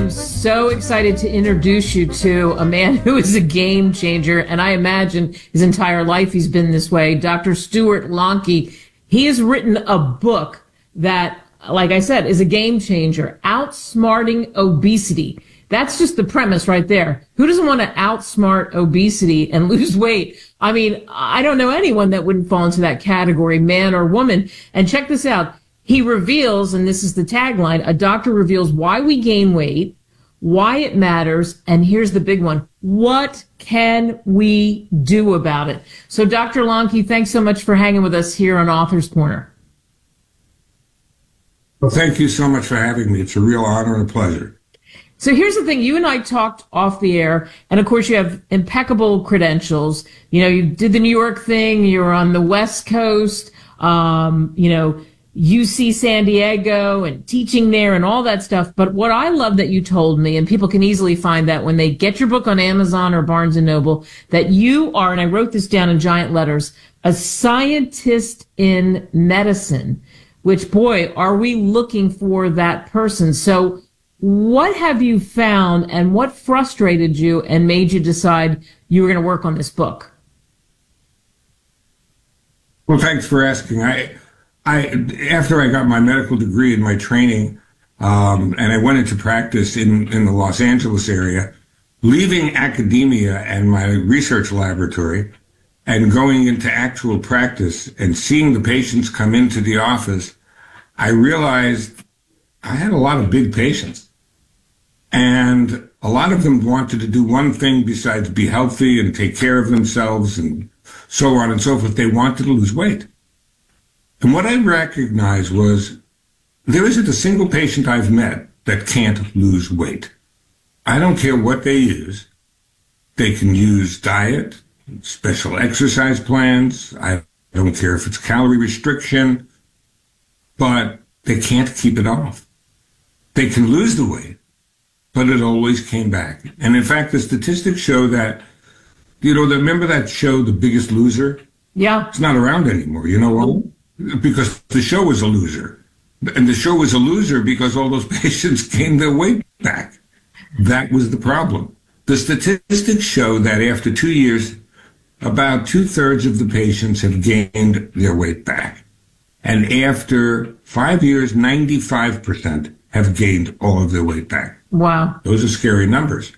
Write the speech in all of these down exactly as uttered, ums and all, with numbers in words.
am so excited to introduce you to a man who is a game changer, and I imagine his entire life he's been this way, Doctor Stuart Lonke. He has written a book that, like I said, is a game changer, Outsmarting Obesity. That's just the premise right there. Who doesn't want to outsmart obesity and lose weight? I mean, I don't know anyone that wouldn't fall into that category, man or woman. And check this out. He reveals, and this is the tagline, a doctor reveals why we gain weight, why it matters, and here's the big one. What can we do about it? So, Doctor Lonke, thanks so much for hanging with us here on Author's Corner. Well, thank you so much for having me. It's a real honor and a pleasure. So here's the thing. You and I talked off the air, and of course you have impeccable credentials. You know, you did the New York thing. You were on the West Coast, um, you know, U C San Diego and teaching there and all that stuff. But what I love that you told me, and people can easily find that when they get your book on Amazon or Barnes and Noble, that you are, and I wrote this down in giant letters, a scientist in medicine, which, boy, are we looking for that person. So what have you found, and what frustrated you and made you decide you were going to work on this book? Well, thanks for asking. I, I, after I got my medical degree and my training, um, and I went into practice in, in the Los Angeles area, leaving academia and my research laboratory and going into actual practice and seeing the patients come into the office, I realized I had a lot of big patients. And a lot of them wanted to do one thing besides be healthy and take care of themselves and so on and so forth. They wanted to lose weight. And what I recognized was there isn't a single patient I've met that can't lose weight. I don't care what they use. They can use diet, special exercise plans. I don't care if it's calorie restriction, but they can't keep it off. They can lose the weight, but it always came back. And in fact, the statistics show that, you know, remember that show, The Biggest Loser? Yeah. It's not around anymore. You know why? Because the show was a loser. And the show was a loser because all those patients gained their weight back. That was the problem. The statistics show that after two years, about two-thirds of the patients have gained their weight back. And after five years, ninety-five percent have gained all of their weight back. Wow. Those are scary numbers.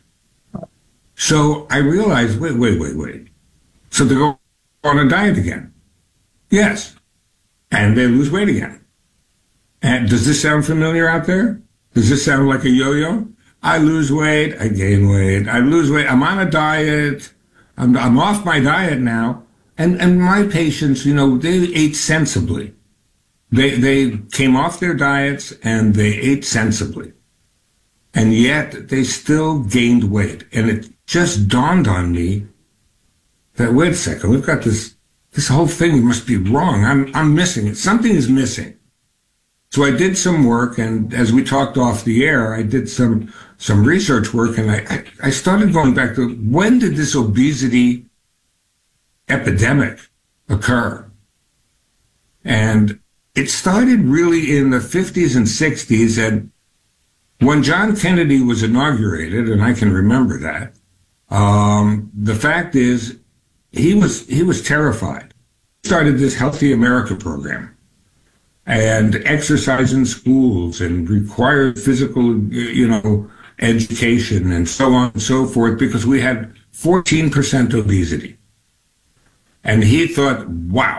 So I realized, wait, wait, wait, wait. So they go on a diet again. Yes. And they lose weight again. And does this sound familiar out there? Does this sound like a yo-yo? I lose weight, I gain weight. I lose weight, I'm on a diet. I'm, I'm off my diet now. And, and my patients, you know, they ate sensibly. They, they came off their diets and they ate sensibly. And yet they still gained weight. And it just dawned on me that, wait a second, we've got this, this whole thing must be wrong. I'm, I'm missing it. Something is missing. So I did some work, and as we talked off the air, I did some, some research work, and I, I, I started going back to when did this obesity epidemic occur? And it started really in the fifties and sixties, and when John Kennedy was inaugurated, and I can remember that, um, the fact is he was he was terrified. He started this Healthy America program and exercise in schools and required physical, you know, education and so on and so forth, because we had fourteen percent obesity. And he thought, wow,